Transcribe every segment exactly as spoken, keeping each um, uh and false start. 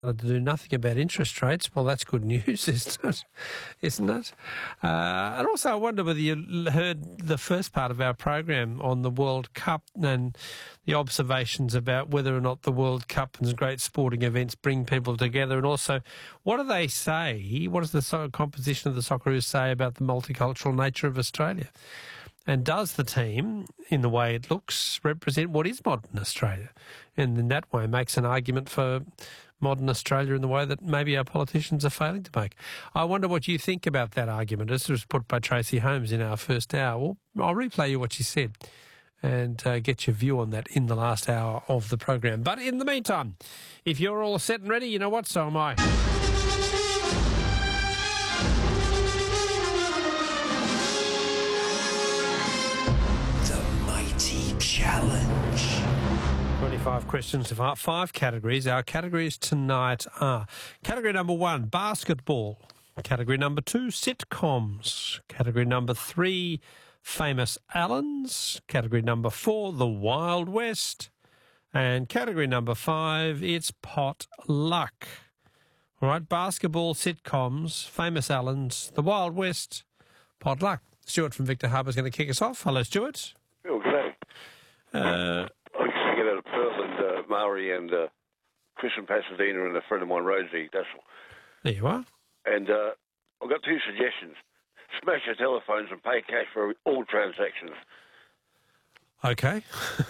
to do nothing about interest rates. Well, that's good news, isn't it? Isn't it? Uh, and also, I wonder whether you heard the first part of our program on the World Cup and the observations about whether or not the World Cup and great sporting events bring people together, and also what do they say, what does the so- composition of the Socceroos say about the multicultural nature of Australia? And does the team, in the way it looks, represent what is modern Australia? And in that way makes an argument for modern Australia in the way that maybe our politicians are failing to make. I wonder what you think about that argument. This was put by Tracy Holmes in our first hour. Well, I'll replay you what she said and uh, get your view on that in the last hour of the program. But in the meantime, if you're all set and ready, you know what, so am I. Challenge. twenty-five questions to five, five categories. Our categories tonight are category number one, basketball. Category number two, sitcoms. Category number three, famous Allens. Category number four, the Wild West. And category number five, it's pot luck. All right, basketball, sitcoms, famous Allens, the Wild West, pot luck. Stuart from Victor Harbour is going to kick us off. Hello, Stuart. Oh, good day. Uh, I used to get out of Perth and uh, Maori and uh, Chris in Pasadena and a friend of mine, Rosie Dassel. There you are. And uh, I've got two suggestions. Smash your telephones and pay cash for all transactions. Okay.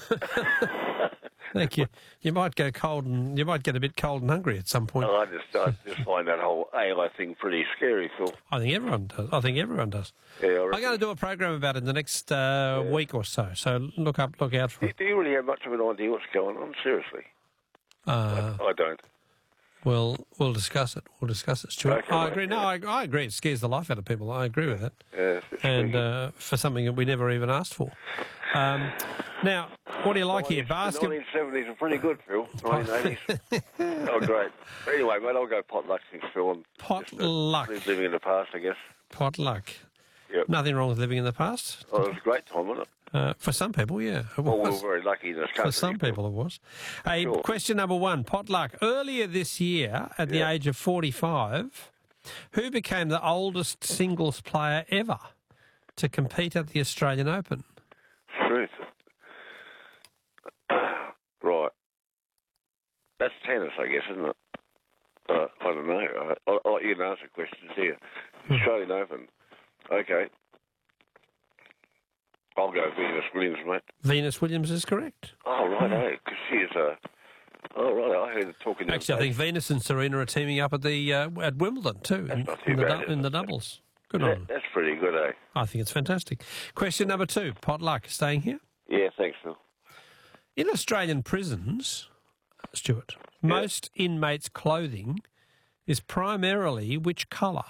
Thank you. You might go cold and you might get a bit cold and hungry at some point. Oh, I just I just find that whole A I thing pretty scary, Phil. I think everyone does. I think everyone does. Yeah, I'm going to do a program about it in the next uh, yeah. week or so. So look up, look out for do, it. Do you really have much of an idea what's going on? Seriously, uh, I, I don't. We'll we'll discuss it. We'll discuss it, Stuart. Okay, I mate, agree. No, yeah. I, I agree. It scares the life out of people. I agree with that. Yeah, and uh, for something that we never even asked for. Um, now, what do you like well, here? Basket. The nineteen seventies are pretty good, Phil. nineteen eighties. Oh, great. Anyway, mate, I'll go pot luck things, Phil. And pot just, uh, luck. Living in the past, I guess. Pot luck. Yep. Nothing wrong with living in the past. Oh, it was a great time, wasn't it? Uh, for some people, yeah. It well, was. we were very lucky in this country. For some people, it was. Hey, sure. Question number one, pot luck. Earlier this year, at the yeah. age of forty-five, who became the oldest singles player ever to compete at the Australian Open? Truth. Right. That's tennis, I guess, isn't it? Uh, I don't know. I'll, I'll let you answer questions here. Australian Open. Okay. I'll go Venus Williams, mate. Venus Williams is correct. Oh, right, eh? Because she is a... Oh, right, I heard her talking... Actually, I think Venus and Serena are teaming up at the uh, at Wimbledon, too, That's in, not too in, the, bad, du- in the doubles. Good that, on them. That's pretty good, eh? I think it's fantastic. Question number two, pot luck. Staying here? Yeah, thanks, Phil. In Australian prisons, Stuart, yeah. most inmates' clothing is primarily which colour?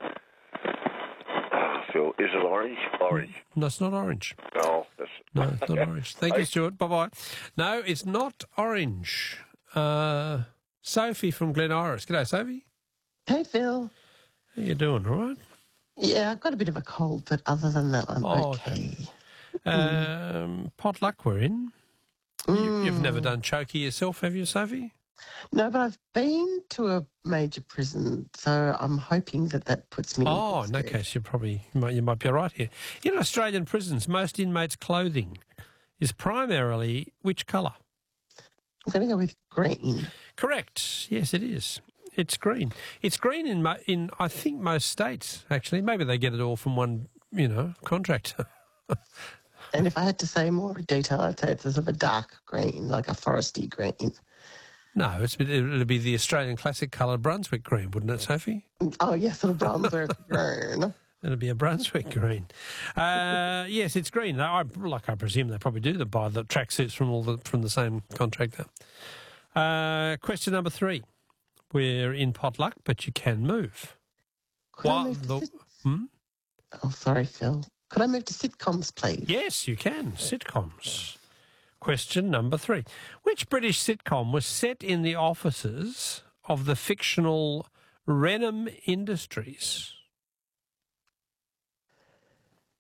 Oh, Phil, is it orange? Orange. No, it's not orange. No, that's... No, it's not orange. Thank you, Stuart. Bye-bye. No, it's not orange. Uh, Sophie from Glen Iris. G'day, Sophie. Hey, Phil. How you doing, all right? Yeah, I've got a bit of a cold, but other than that, I'm oh, okay. okay. Um, pot luck we're in. Mm. You, you've never done chokey yourself, have you, Sophie? No, but I've been to a major prison, so I'm hoping that that puts me Oh, in in that stead. case, you probably you might, you might be all right here. In Australian prisons, most inmates' clothing is primarily which colour? I'm going to go with green. Correct. Yes, it is. It's green. It's green in mo- in I think most states. Actually, maybe they get it all from one, you know, contractor. And if I had to say more detail, I'd say it's sort of a dark green, like a foresty green. No, it's, it'll be the Australian classic colour Brunswick green, wouldn't it, Sophie? Oh, yes, sort of Brunswick green. It'll be a Brunswick green. Uh, yes, it's green. I, like I presume they probably do buy the tracksuits from all the from the same contractor. Uh, question number three. We're in pot luck, but you can move. Could I What move to the- sit- hmm? Oh, sorry, Phil. Could I move to sitcoms, please? Yes, you can. Sitcoms. Question number three. Which British sitcom was set in the offices of the fictional Renham Industries?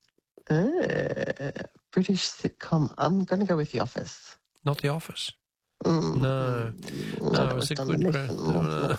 Uh, British sitcom. I'm going to go with The Office. Not The Office. Mm. No, I no, thought it was was a good domination, crash. wasn't it?